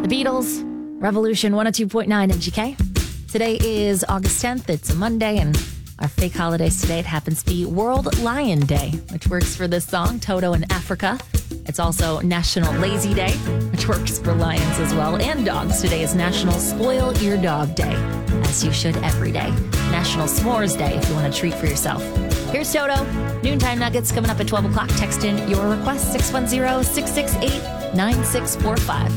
The Beatles, Revolution 102.9 MGK. Today is August 10th. It's a Monday, and our fake holidays today, it happens to be World Lion Day, which works for this song, Toto in Africa. It's also National Lazy Day, which works for lions as well, and dogs. Today is National Spoil Your Dog Day, as you should every day. National S'mores Day, if you want a treat for yourself. Here's Toto. Noontime Nuggets coming up at 12 o'clock. Text in your request, 610-668-9645.